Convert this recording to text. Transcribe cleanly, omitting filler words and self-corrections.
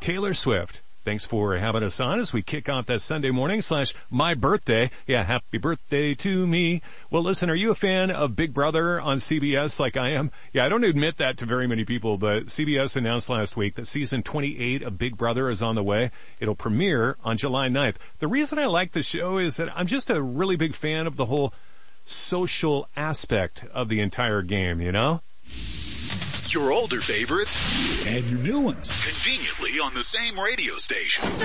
Taylor Swift. Thanks for having us on as we kick off that Sunday morning / my birthday. Yeah, happy birthday to me. Well, listen, are you a fan of Big Brother on CBS like I am? Yeah, I don't admit that to very many people, but CBS announced last week that season 28 of Big Brother is on the way. It'll premiere on July 9th. The reason I like the show is that I'm just a really big fan of the whole social aspect of the entire game, you know? Your older favorites and your new ones conveniently on the same radio station.